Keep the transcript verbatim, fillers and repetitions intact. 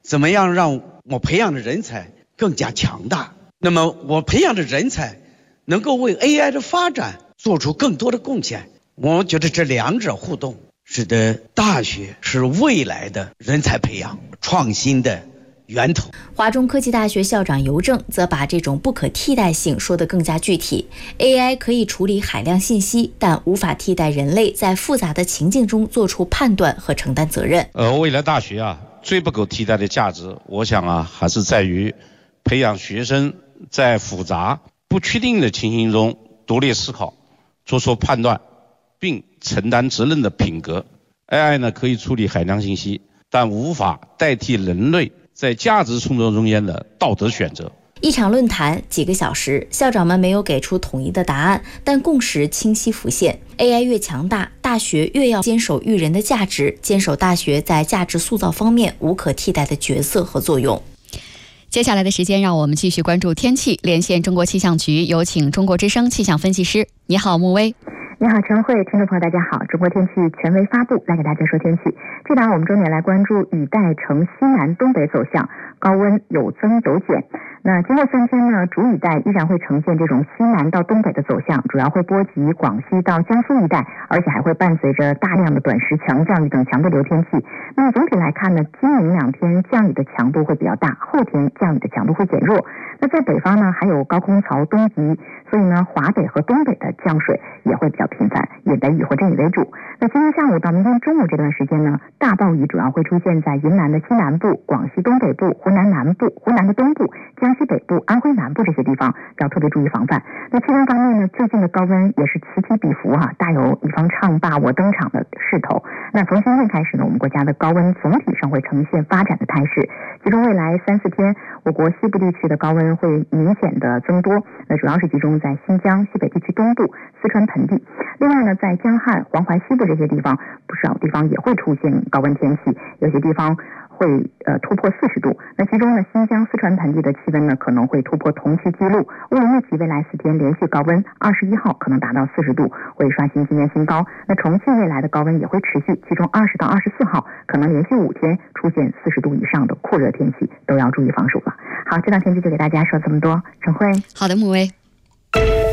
怎么样让我培养的人才更加强大？那么我培养的人才能够为 A I 的发展做出更多的贡献。我觉得这两者互动，使得大学是未来的人才培养创新的源头。 华中科技大学校长尤正则把这种不可替代性说得更加具体。 A I 可以处理海量信息，但无法替代人类在复杂的情境中做出判断和承担责任。 呃，未来大学啊，最不可替代的价值，我想啊，还是在于培养学生在复杂不确定的情形中独立思考，做出判断，并承担责任的品格。 A I 呢，可以处理海量信息，但无法代替人类在价值冲突中间的道德选择。 一场论坛几个小时，校长们没有给出统一的答案，但共识清晰浮现。 A I 越强大，大学越要坚守育人的价值，坚守大学在价值塑造方面无可替代的角色和作用。 接下来的时间，让我们继续关注天气。连线中国气象局，有请中国之声气象分析师。你好，穆威。 你好，陈慧，听众朋友大家好，中国天气权威发布，来给大家说天气。这档我们重点来关注雨带呈西南东北走向，高温有增有减。那经过三天呢，主雨带依然会呈现这种西南到东北的走向，主要会波及广西到江苏一带，而且还会伴随着大量的短时强降雨等强对流天气。那么总体来看呢，今明两天降雨的强度会比较大，后天降雨的强度会减弱。那在北方呢，还有高空槽东移，所以呢，华北和东北的降水也会比较频繁，以雷雨或阵雨为主。那今天下午到明天中午这段时间呢，大暴雨主要会出现在云南的西南部、广西东北部、湖南南部、湖南的东部、江西北部、安徽南部这些地方要特别注意防范。那气温方面呢，最近的高温也是此起彼伏啊，大有以方唱罢我登场的势头。那从今天开始呢，我们国家的高温总体上会呈现发展的态势，其中未来三四天，我国西部地区的高温会明显的增多，那主要是集中在新疆、西北地区东部、四川盆地。另外呢，在江汉、黄淮西部这些地方，不少地方也会出现高温天气，有些地方会呃突破四十度。那其中呢，新疆、四川盆地的气温呢可能会突破同期记录，乌鲁木齐未来四天连续高温，二十一号可能达到四十度，会刷新今年新高。那重庆未来的高温也会持续，其中二十到二十四号可能连续五天出现四十度以上的酷热天气，都要注意防暑了。好，这档天气就给大家说这么多，陈慧。 好的，穆威。